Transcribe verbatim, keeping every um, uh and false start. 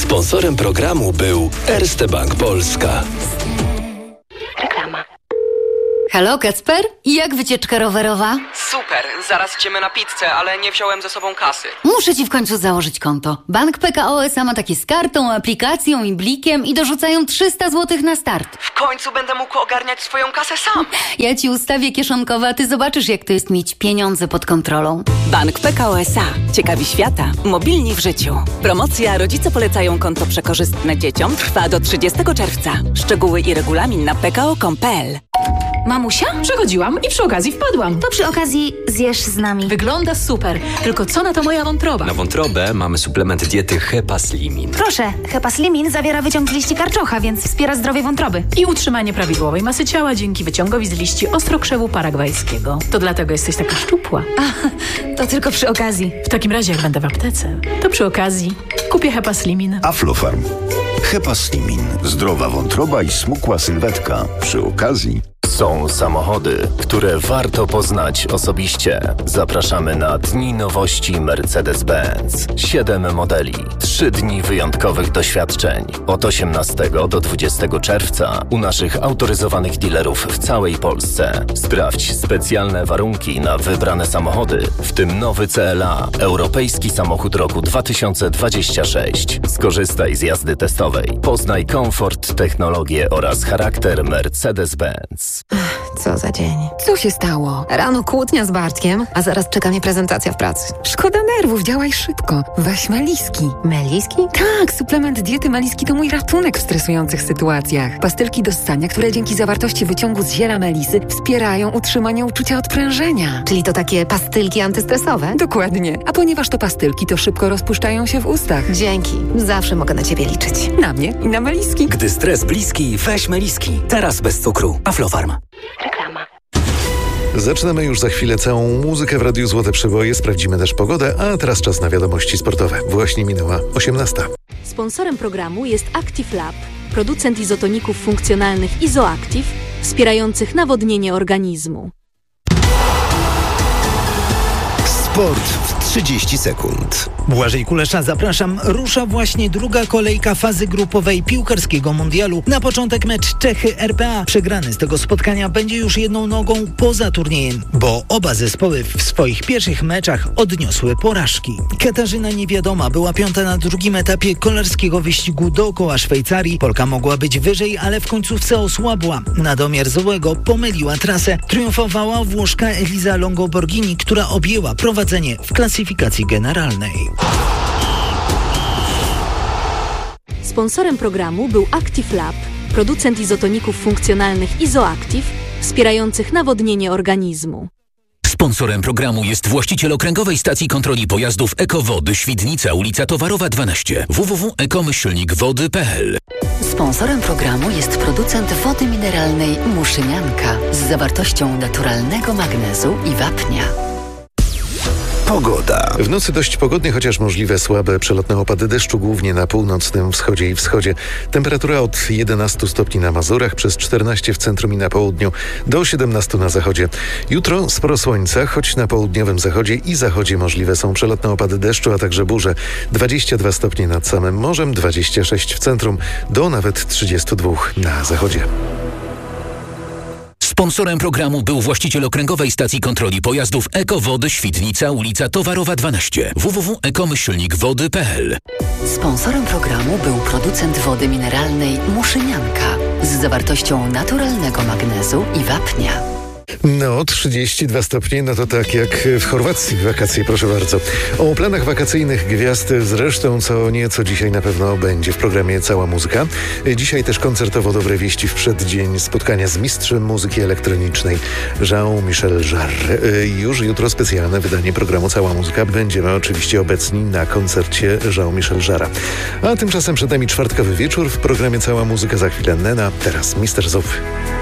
Sponsorem programu był Erste Bank Polska. Reklama. Halo, Kacper? Jak wycieczka rowerowa? Super, zaraz idziemy na pizzę, ale nie wziąłem ze sobą kasy. Muszę ci w końcu założyć konto. Bank P K O S A ma takie z kartą, aplikacją i blikiem i dorzucają trzysta złotych na start. W końcu będę mógł ogarniać swoją kasę sam. Ja ci ustawię kieszonkowe, a ty zobaczysz, jak to jest mieć pieniądze pod kontrolą. Bank P K O S A. Ciekawi świata. Mobilni w życiu. Promocja Rodzice polecają konto przekorzystne dzieciom trwa do trzydziestego czerwca. Szczegóły i regulamin na p k o kropka com kropka p l. Mamusia? Przechodziłam i przy okazji wpadłam. To przy okazji zjesz z nami. Wygląda super, tylko co na to moja wątroba? Na wątrobę mamy suplement diety Hepaslimin. Proszę, Hepaslimin zawiera wyciąg z liści karczocha, więc wspiera zdrowie wątroby. I utrzymanie prawidłowej masy ciała dzięki wyciągowi z liści ostrokrzewu paragwajskiego. To dlatego jesteś taka szczupła. A, to tylko przy okazji. W takim razie, jak będę w aptece, to przy okazji kupię Hepaslimin. Aflofarm. Hepaslimin. Zdrowa wątroba i smukła sylwetka. Przy okazji. Są samochody, które warto poznać osobiście. Zapraszamy na Dni Nowości Mercedes-Benz. Siedem modeli, trzy dni wyjątkowych doświadczeń. Od osiemnastego do dwudziestego czerwca u naszych autoryzowanych dealerów w całej Polsce. Sprawdź specjalne warunki na wybrane samochody, w tym nowy C L A, europejski samochód roku dwa tysiące dwudziesty szósty. Skorzystaj z jazdy testowej. Poznaj komfort, technologię oraz charakter Mercedes-Benz. Co za dzień. Co się stało? Rano kłótnia z Bartkiem, a zaraz czeka mnie prezentacja w pracy. Szkoda nerwów, działaj szybko. Weź Meliski. Meliski? Tak, suplement diety Meliski to mój ratunek w stresujących sytuacjach. Pastylki do ssania, które dzięki zawartości wyciągu z ziela melisy wspierają utrzymanie uczucia odprężenia. Czyli to takie pastylki antystresowe? Dokładnie. A ponieważ to pastylki, to szybko rozpuszczają się w ustach. Dzięki. Zawsze mogę na ciebie liczyć. Na mnie i na Meliski. Gdy stres bliski, weź Meliski. Teraz bez cukru. Aflofarm. Reklama. Zaczynamy już za chwilę całą muzykę w Radiu Złote Przeboje. Sprawdzimy też pogodę, a teraz czas na wiadomości sportowe. Właśnie minęła osiemnasta. Sponsorem programu jest Active Lab, producent izotoników funkcjonalnych Izoactive, wspierających nawodnienie organizmu. Sport w trzydzieści sekund. Błażej Kulesza, zapraszam. Rusza właśnie druga kolejka fazy grupowej piłkarskiego mundialu. Na początek mecz Czechy-R P A. Przegrany z tego spotkania będzie już jedną nogą poza turniejem, bo oba zespoły w swoich pierwszych meczach odniosły porażki. Katarzyna Niewiadoma była piąta na drugim etapie kolarskiego wyścigu dookoła Szwajcarii. Polka mogła być wyżej, ale w końcówce osłabła. Na domiar złego pomyliła trasę. Triumfowała Włoszka Elisa Longoborghini, która objęła prowadzenie w klasyfikacji generalnej. Sponsorem programu był Active Lab, producent izotoników funkcjonalnych Izoactive, wspierających nawodnienie organizmu. Sponsorem programu jest właściciel okręgowej stacji kontroli pojazdów Ekowody Świdnica, ulica Towarowa dwanaście. w w w kropka eko myślnik wody kropka p l. Sponsorem programu jest producent wody mineralnej Muszynianka z zawartością naturalnego magnezu i wapnia. Pogoda. W nocy dość pogodnie, chociaż możliwe słabe przelotne opady deszczu, głównie na północnym wschodzie i wschodzie. Temperatura od jedenastu stopni na Mazurach, przez czternaście w centrum i na południu, do siedemnastu na zachodzie. Jutro sporo słońca, choć na południowym zachodzie i zachodzie możliwe są przelotne opady deszczu, a także burze. dwadzieścia dwa stopnie nad samym morzem, dwadzieścia sześć w centrum, do nawet trzydziestu dwóch na zachodzie. Sponsorem programu był właściciel okręgowej stacji kontroli pojazdów Ekowody Świdnica, ulica Towarowa dwanaście. w w w kropka eko myślnik wody kropka p l. Sponsorem programu był producent wody mineralnej Muszynianka z zawartością naturalnego magnezu i wapnia. No, trzydzieści dwa stopnie, no to tak jak w Chorwacji w wakacje, proszę bardzo. O planach wakacyjnych gwiazd zresztą co nieco dzisiaj na pewno będzie w programie Cała Muzyka. Dzisiaj też koncertowo dobre wieści w przeddzień spotkania z mistrzem muzyki elektronicznej Jean-Michel Jarre. Już jutro specjalne wydanie programu Cała Muzyka. Będziemy oczywiście obecni na koncercie Jean-Michel Jarre'a. A tymczasem przed nami czwartkowy wieczór w programie Cała Muzyka, za chwilę Nena, teraz mister Zup.